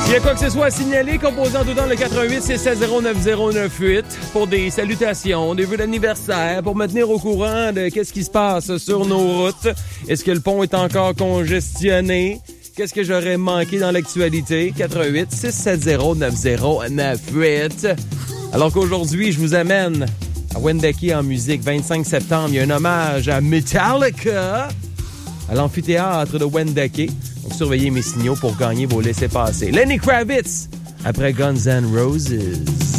S'il y a quoi que ce soit à signaler, composant tout dans le 88-670-9098 pour des salutations, des vœux d'anniversaire, pour me tenir au courant de qu'est-ce qui se passe sur nos routes. Est-ce que le pont est encore congestionné? Qu'est-ce que j'aurais manqué dans l'actualité? 88-670-9098. Alors qu'aujourd'hui, je vous amène à Wendake en musique. 25 septembre, il y a un hommage à Metallica à l'amphithéâtre de Wendake. Donc, surveillez mes signaux pour gagner vos laissez-passer. Lenny Kravitz, après Guns N' Roses.